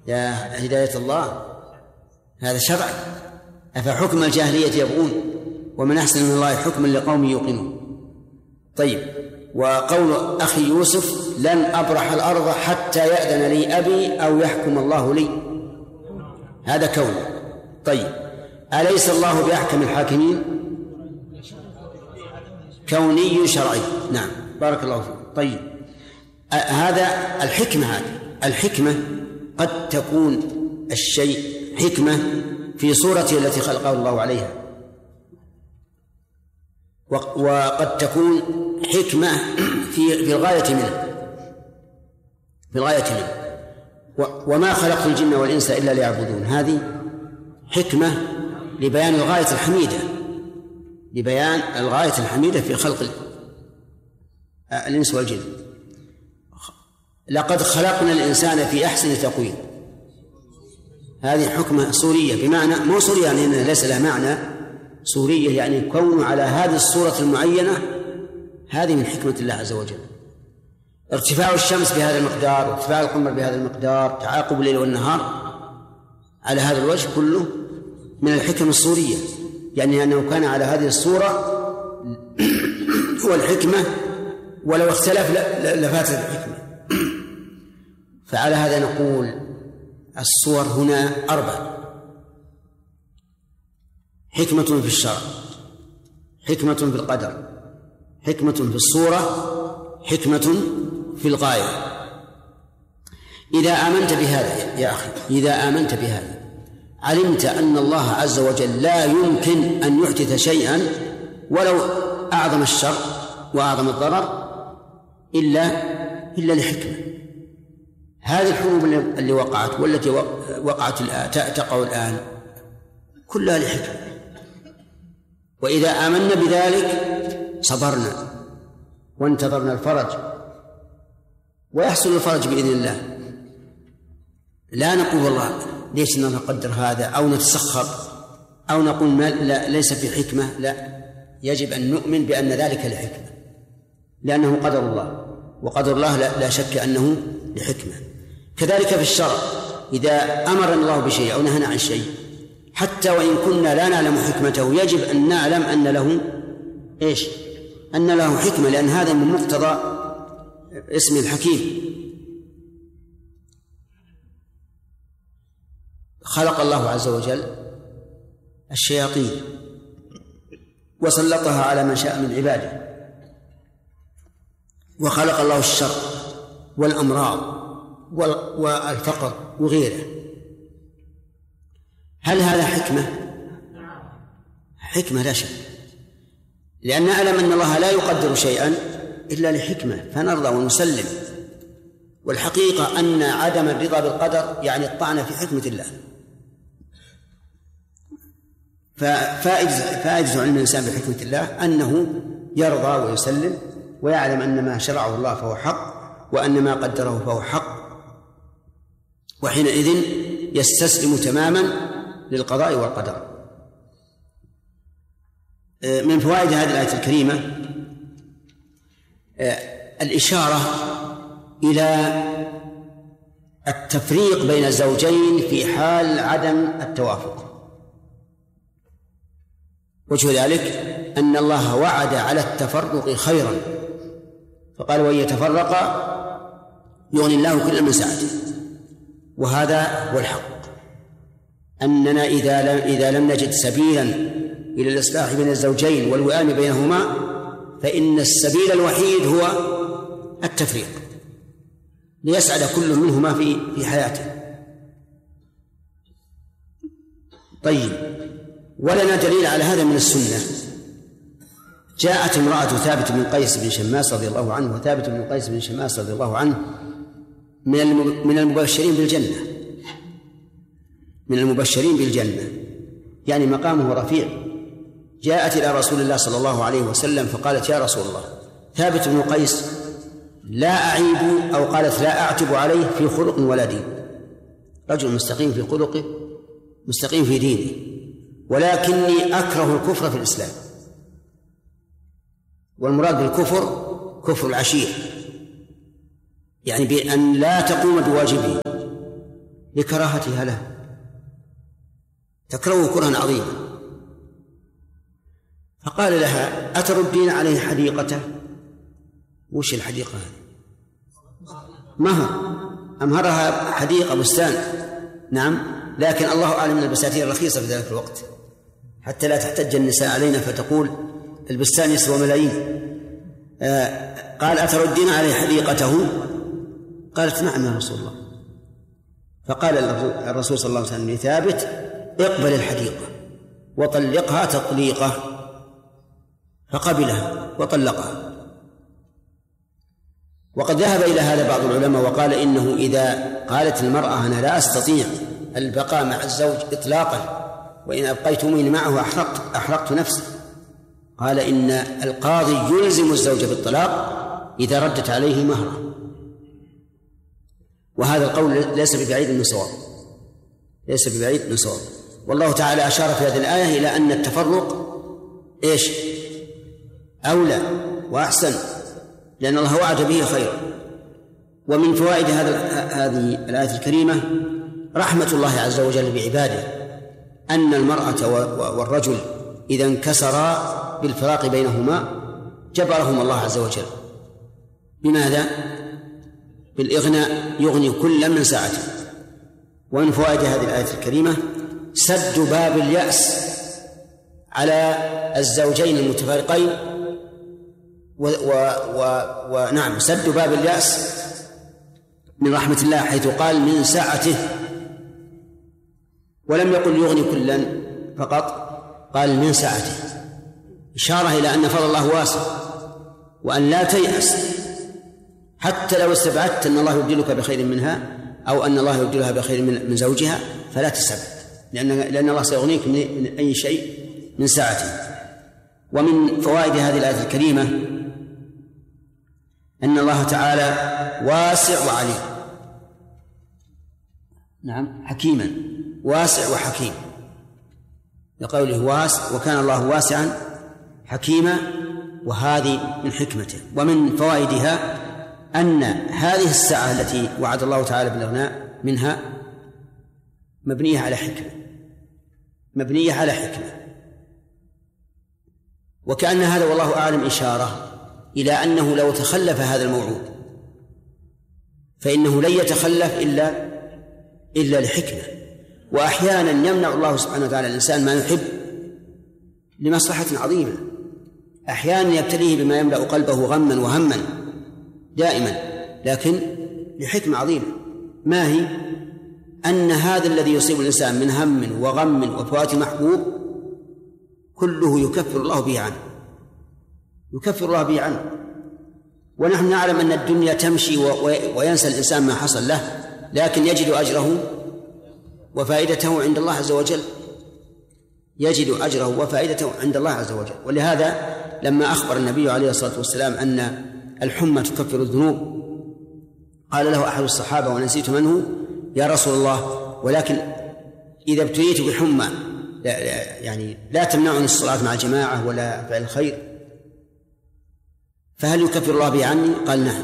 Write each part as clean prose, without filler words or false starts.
يا هداية الله هذا شرع. أفحكم الجاهلية يبغون ومن أحسن من الله حكما لقوم يوقنون. طيب، وقول أخي يوسف لن أبرح الأرض حتى يأذن لي أبي أو يحكم الله لي، هذا كون. طيب، أليس الله بأحكم الحاكمين؟ كوني شرعي. نعم، بارك الله فيك. طيب، هذا الحكمة. هذه الحكمة قد تكون الشيء حكمة في صورته التي خلقه الله عليها، وقد تكون حكمة في الغاية منه، وما خلقت الجن والإنس إلا ليعبدون، هذه حكمة لبيان الغاية الحميدة في خلق الإنس والجن. لقد خلقنا الإنسان في أحسن تقويم، هذه حكمة صورية، بمعنى مو صورية يعني ليس لها معنى، صورية يعني كون على هذه الصورة المعينة، هذه من حكمة الله عز وجل. ارتفاع الشمس بهذا المقدار، ارتفاع القمر بهذا المقدار، تعاقب الليل والنهار على هذا الوجه، كله من الحكم الصورية، يعني أنه كان على هذه الصورة هو الحكمة، ولو اختلف لفاتت الحكمة. فعلى هذا نقول الصور هنا 4: حكمة في الشرع، حكمة في القدر، حكمة في الصورة، حكمة في الغاية. إذا آمنت بهذا يا أخي، إذا آمنت بهذا علمت أن الله عز وجل لا يمكن أن يحدث شيئا ولو أعظم الشر وأعظم الضرر إلا لحكمة. هذه الحروب اللي وقعت والتي وقعت تقع الآن كلها لحكمة، وإذا آمنا بذلك صبرنا وانتظرنا الفرج، ويحصل الفرج بإذن الله. لا نقول والله ليش نقدر هذا أو نتسخر أو نقول ما لا ليس في حكمة، لا، يجب أن نؤمن بأن ذلك لحكمة، لأنه قدر الله، وقدر الله لا شك أنه لحكمة. كذلك في الشرع، إذا أمرنا الله بشيء أو نهنا عن شيء، حتى وإن كنا لا نعلم حكمته، يجب أن نعلم أن له أن له حكمة، لأن هذا من مقتضى اسم الحكيم. خلق الله عز وجل الشياطين وسلطها على من شاء من عباده، وخلق الله الشر والأمراض والفقر وغيره. هل هذا حكمة؟ حكمة لا شك، لأن نعلم أن الله لا يقدر شيئا إلا لحكمة، فنرضى ونسلم. والحقيقة أن عدم الرضا بالقدر يعني الطعن في حكمة الله. فائدة علم الإنسان بحكمة الله أنه يرضى ويسلم، ويعلم أن ما شرعه الله فهو حق، وأن ما قدره فهو حق، وحينئذ يستسلم تماما للقضاء والقدر. من فوائد هذه الآية الكريمة الإشارة إلى التفريق بين الزوجين في حال عدم التوافق. وجه ذلك أن الله وعد على التفرق خيرا، فقال وإن يتفرقا يغني الله كل من سعته. وهذا هو الحق، أننا إذا لم نجد سبيلا إلى الإصلاح بين الزوجين والوئام بينهما، فإن السبيل الوحيد هو التفريق، ليسعد كل منهما في حياته. طيب، ولنا دليل على هذا من السنة. جاءت امرأة ثابت بن قيس بن شماس رضي الله عنه، وثابت بن قيس بن شماس رضي الله عنه من المبشرين بالجنة، من المبشرين بالجنة، يعني مقامه رفيع. جاءت إلى رسول الله صلى الله عليه وسلم فقالت يا رسول الله، ثابت بن قيس لا أعيب، أو قالت لا أعتب عليه في خلق ولا دين، رجل مستقيم في خلقه مستقيم في دينه، ولكني أكره الكفر في الإسلام. والمراد بالكفر كفر العشير، يعني بأن لا تقوم بواجبه، لكراهتها له، تكرهه كرها عظيما. فقال لها: أتردين عليه حديقته؟ وش الحديقة هذه؟ مهر، أمهرها حديقة بستان. نعم، لكن الله أعلم من البساتين الرخيصة في ذلك الوقت، حتى لا تحتج النساء علينا فتقول البستان يسوى ملايين. قال: أتردين عليه حديقته؟ قالت: نعم يا رسول الله. فقال الرسول صلى الله عليه وسلم لثابت: اقبل الحديقة وطلقها تطليقة. فقبلها وطلقها. وقد ذهب إلى هذا بعض العلماء وقال إنه إذا قالت المرأة: أنا لا أستطيع البقاء مع الزوج إطلاقا، وإن أبقيتموني معه أحرقت نفسي، قال إن القاضي يلزم الزوج بالطلاق إذا ردت عليه مهره. وهذا القول ليس ببعيد من صواب، ليس ببعيد من صواب. والله تعالى أشار في هذه الآية إلى أن التفرق إيش؟ أولى وأحسن، لأن الله وعد به خيرا. ومن فوائد هذه الآية الكريمة رحمة الله عز وجل بعباده، أن المرأة والرجل إذا انكسرا بالفراق بينهما جبرهم الله عز وجل. بماذا؟ بالإغناء، يغني كل من سعته. ومن فوائد هذه الآية الكريمة سد باب اليأس على الزوجين المتفارقين، ونعم، سد باب اليأس من رحمة الله، حيث قال من سعته، ولم يقل يغني كلا فقط، قال من سعته، إشارة إلى أن فضل الله واسع، وأن لا تيأس حتى لو استبعدت أن الله يبدلك بخير منها أو أن الله يبدلها بخير من زوجها، فلا تستبعد، لأن الله سيغنيك من أي شيء من سعته. ومن فوائد هذه الآية الكريمة أن الله تعالى واسع وعليم. نعم، حكيما، واسع وحكيم، لقوله واسع، وكان الله واسعا حكيما، وهذه من حكمته. ومن فوائدها أن هذه السعة التي وعد الله تعالى بالإغناء منها مبنية على حكمة، مبنية على حكمة. وكأن هذا والله أعلم إشارة إلى أنه لو تخلف هذا الموعود فإنه لن يتخلف إلا لحكمة. وأحيانا يمنع الله سبحانه وتعالى الإنسان ما يحب لمصلحة عظيمة، أحيانا يبتليه بما يملأ قلبه غما وهما دائما، لكن لحكمة عظيمة. ما هي؟ أن هذا الذي يصيب الإنسان من هم وغم وفوات محبوب كله يكفر الله به عنه، يكفر الله به عنه. ونحن نعلم أن الدنيا تمشي وينسى الإنسان ما حصل له، لكن يجد أجره وفائدته عند الله عز وجل، يجد أجره وفائدته عند الله عز وجل. ولهذا لما أخبر النبي عليه الصلاة والسلام أن الحمى تكفر الذنوب، قال له أحد الصحابة ونسيت من هو: يا رسول الله، ولكن إذا ابتليت بحمى يعني لا تمنعني الصلاة مع الجماعة ولا فعل الخير، فهل يكفر الله به عني؟ قال نعم.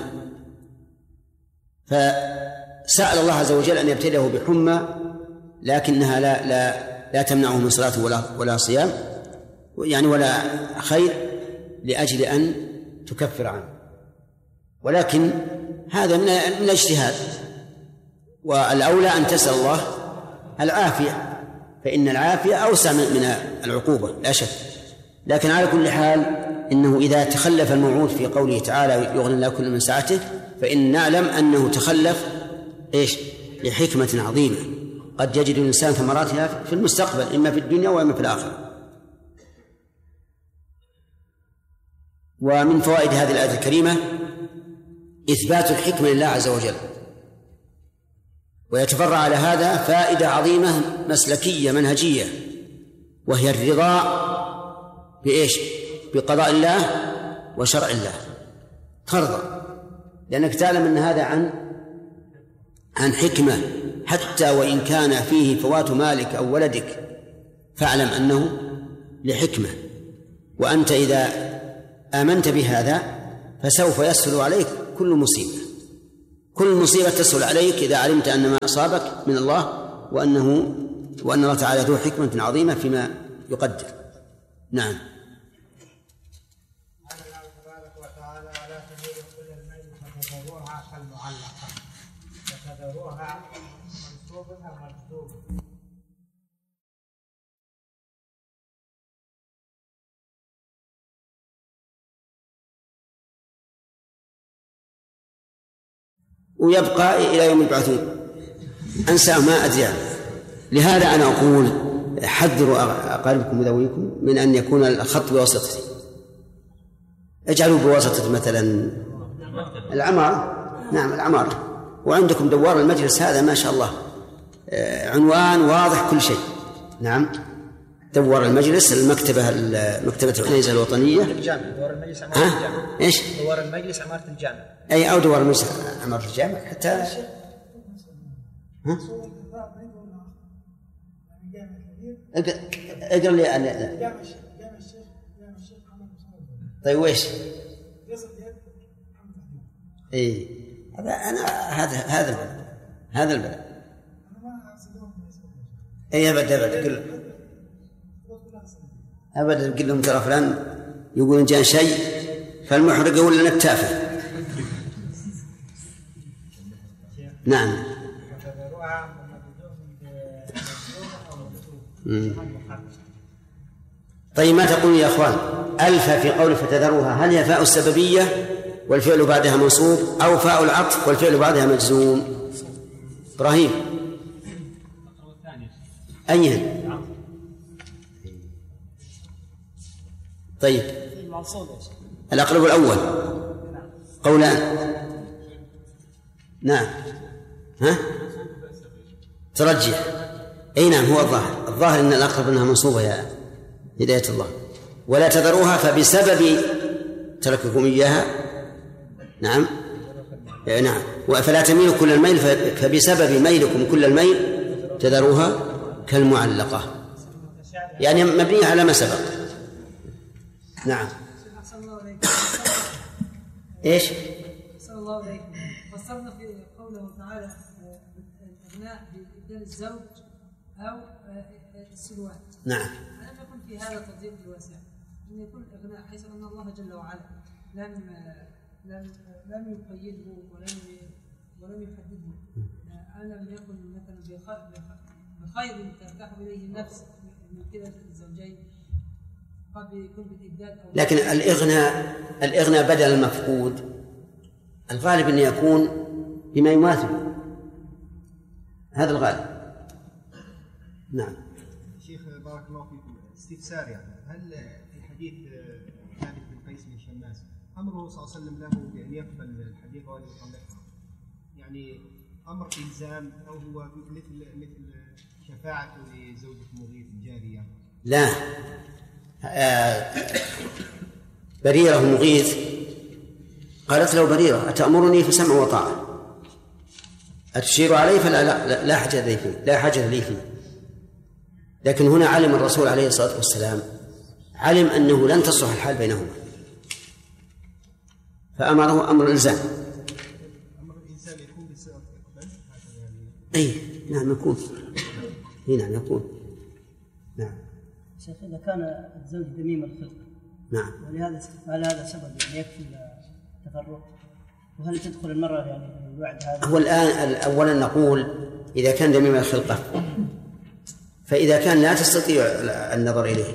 فسأل الله عز وجل أن يبتليه بحمى، لكنها لا تمنعه من صلاة ولا صيام يعني ولا خير، لأجل أن تكفر عنه. ولكن هذا من الاجتهاد، والأولى أن تسأل الله العافية، فإن العافية أوسع من العقوبة لا شك. لكن على كل حال إنه إذا تخلف الموعود في قوله تعالى يغني الله كل من سعته، فإن نعلم أنه تخلف إيش؟ لحكمة عظيمة قد يجد الإنسان ثمراتها في المستقبل، إما في الدنيا وإما في الآخرة. ومن فوائد هذه الآية الكريمة إثبات الحكمة لله عز وجل، ويتفرع على هذا فائدة عظيمة مسلكية منهجية، وهي الرضا بإيش؟ بقضاء الله وشرع الله. ترضى لأنك تعلم أن هذا عن حكمة، حتى وإن كان فيه فوات مالك أو ولدك فاعلم أنه لحكمة. وأنت إذا آمنت بهذا فسوف يسهل عليك كل كل مصيبة تسهل عليك إذا علمت أن ما أصابك من الله، وأن الله تعالى ذو حكمة عظيمة فيما يقدر. نعم. ويبقى إلى يوم يبعثون. أنسى ما أدري. لهذا أنا أقول حذروا أقاربكم وذويكم من أن يكون الخط بواسطته. اجعلوا بواسطة مثلا العمارة. نعم العمارة. وعندكم دوار المجلس هذا ما شاء الله عنوان واضح كل شيء. نعم دوار المجلس، مكتبة العنيزة الوطنية. دوار المجلس عمارة الجامع. إيش؟ دوار المجلس عمارة الجامع. أي أو دوار المجلس عمارة الجامع حتى. اقرأ لي أنا. طيب وإيش؟ إيه هذا البلد. أي أبدا قل لهم ترى فلان يقول إن جاء شيء فالمحرق يقول لنا التافه. نعم. طيب ما تقول يا أخوان؟ ألف في قول فتذروها، هل هي فاء السببية والفعل بعدها منصوب، أو فاء العطف والفعل بعدها مجزوم؟ إبراهيم أيهن؟ طيب الأقرب الأول قولان. نعم. ها ترجح. أي نعم هو الظاهر أن الأقرب أنها منصوبة يا هداية الله. ولا تذروها فبسبب ترككم إياها. نعم نعم. فلا تميلوا كل الميل فبسبب ميلكم كل الميل تذروها كالمعلقة، يعني مبنية على ما سبق. نعم. إيش؟ صلى الله عليه وسلم فسرنا في قوله تعالى الإغناء بإبدال الزوج أو السلوات. نعم. ألم يكن في هذا تضييق الواسع أن يكون الإغناء حيث أن الله جل وعلا لم يقيده ولم يحدده. ألم يكن مثلا بخير ترتاح إليه النفس من كلا الزوجين قد يكون بالإبدال. لكن الإغناء بدل المفقود الغالب أن يكون بما يماثل، هذا الغالب. نعم. شيخ بارك الله فيكم، استفسار يعني هل في حديث ثابت بن قيس بن شماس أمره صلى الله عليه وسلم له بأن يقبل الحديقة وأن يطلقها، يعني أمر إلزام أو هو مثل شفاعة لزوجة مغيث الجارية؟ لا. بريرة مغيث قالت له بريرة أتأمرني فسمع وطاعة، أتشير عليه فلا لا حاجة لي فيه. لكن هنا علم الرسول عليه الصلاة والسلام علم أنه لن تصلح الحال بينهما فأمره أمر الإلزام. أمر الإنسان يكون بصيغة إقبال يعني. أي نعم يكون. نعم يكون. نعم. شيخ إذا كان الزوج ذميم الخلق نعم هل هذا سبب يعني يكفي التفرق؟ وهل تدخل المرأة يعني الوعد هذا؟ هو الآن أولا نقول إذا كان ذميم الخلقة، فإذا كان لا تستطيع النظر إليه،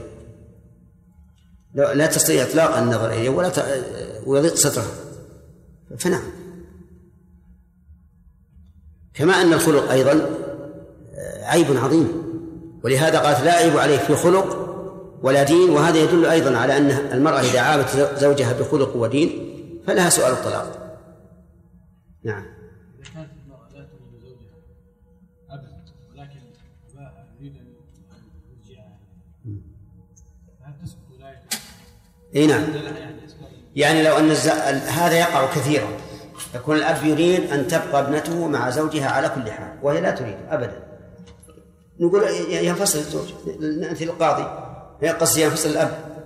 لا تستطيع إطلاق النظر إليه ويضيق ستره فنعم. كما أن الخلق أيضا عيب عظيم، ولهذا قالت لا عيب عليه في خلق ولا دين. وهذا يدل أيضا على أن المرأة إذا عابت زوجها بخلق ودين فلها سؤال الطلاق. نعم. إذا كانت المرأة لا تريد زوجها أبدا ولكن أباها يريد أن يرجعها هل تسقط ولايته؟ إيه نعم. يعني لو أن هذا يقع كثيرا، يكون الأب يريد أن تبقى ابنته مع زوجها على كل حال وهي لا تريد أبدا، نقول ينفصل الزوج، نأتي للقاضي قصدي ينفصل الأب،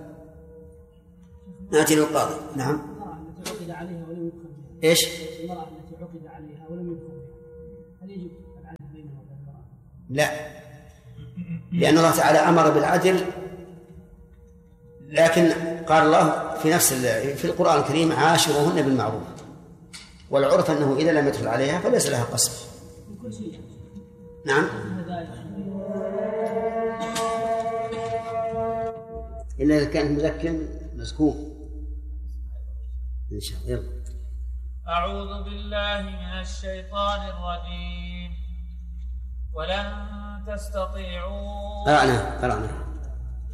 نأتي للقاضي. نعم. المرأة التي عقد عليها ولم يدخل بها. إيش؟ المرأة التي عقد عليها ولم يدخل بها، هل يجب العدل بينه وبين المرأة؟ لا، لأن الله تعالى أمر بالعدل، لكن قال الله في القرآن الكريم عاشروهن بالمعروف، والعرف أنه إذا لم يدخل عليها فليس لها قصر. كل شيء. نعم. إلا إذا كانت مذكر مسكون إن شاء الله. يلا. أعوذ بالله من الشيطان الرجيم. ولن تستطيعوا. قرأنا